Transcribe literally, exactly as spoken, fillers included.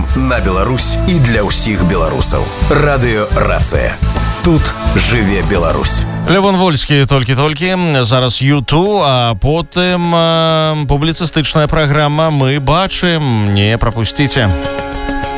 на Беларусь і для ўсіх беларусаў. Радыё Рацыя. Тут жыве Беларусь. Левон Вольскі толькі-толькі, зараз юту, а потым э, публіцыстычная праграма «Мы бачым». Не прапусціце.